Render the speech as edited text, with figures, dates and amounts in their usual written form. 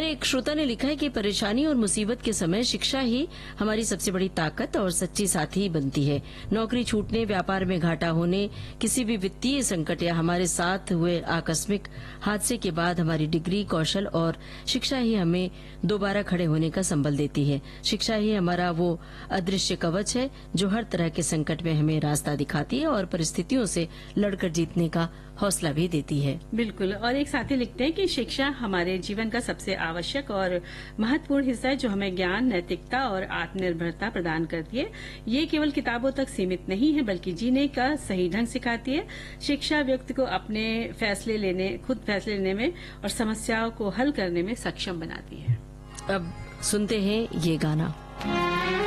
हमारे एक श्रोता ने लिखा है कि परेशानी और मुसीबत के समय शिक्षा ही हमारी सबसे बड़ी ताकत और सच्ची साथी बनती है। नौकरी छूटने, व्यापार में घाटा होने, किसी भी वित्तीय संकट या हमारे साथ हुए आकस्मिक हादसे के बाद हमारी डिग्री, कौशल और शिक्षा ही हमें दोबारा खड़े होने का संबल देती है। शिक्षा ही हमारा वो अदृश्य कवच है जो हर तरह के संकट में हमें रास्ता दिखाती है और परिस्थितियों से लड़कर जीतने का हौसला भी देती है। बिल्कुल। और एक साथी लिखते हैं कि शिक्षा हमारे जीवन का सबसे आवश्यक और महत्वपूर्ण हिस्सा है जो हमें ज्ञान, नैतिकता और आत्मनिर्भरता प्रदान करती है। ये केवल किताबों तक सीमित नहीं है बल्कि जीने का सही ढंग सिखाती है। शिक्षा व्यक्ति को अपने खुद फैसले लेने में और समस्याओं को हल करने में सक्षम बनाती है। अब सुनते हैं ये गाना।